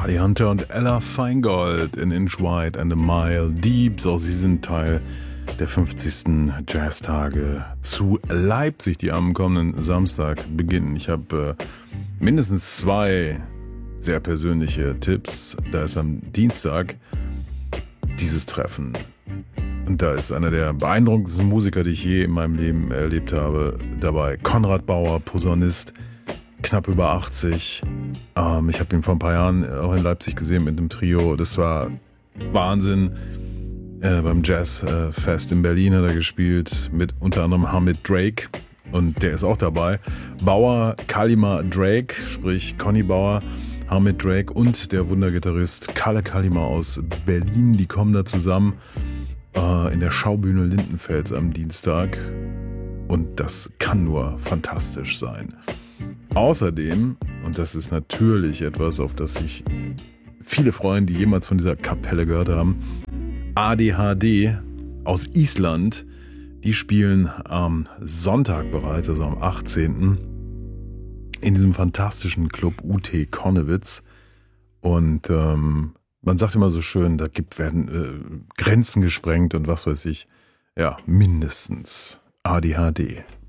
Buddy Hunter und Ella Feingold in Inch Wide and a Mile Deep. So, sie sind Teil der 50. Jazztage zu Leipzig, die am kommenden Samstag beginnen. Ich habe mindestens 2 sehr persönliche Tipps. Da ist am Dienstag dieses Treffen. Und da ist einer der beeindruckendsten Musiker, die ich je in meinem Leben erlebt habe, dabei. Konrad Bauer, Posaunist, knapp über 80. Ich habe ihn vor ein paar Jahren auch in Leipzig gesehen mit einem Trio. Das war Wahnsinn. Beim Jazzfest in Berlin hat er gespielt, mit unter anderem Hamid Drake. Und der ist auch dabei. Bauer, Kalima Drake, sprich Conny Bauer, Hamid Drake und der Wundergitarrist Kalle Kalima aus Berlin. Die kommen da zusammen in der Schaubühne Lindenfels am Dienstag. Und das kann nur fantastisch sein. Außerdem, und das ist natürlich etwas, auf das sich viele freuen, die jemals von dieser Kapelle gehört haben, ADHD aus Island, die spielen am Sonntag bereits, also am 18. in diesem fantastischen Club UT Konnewitz. Und man sagt immer so schön, da werden Grenzen gesprengt und was weiß ich. Ja, mindestens ADHD.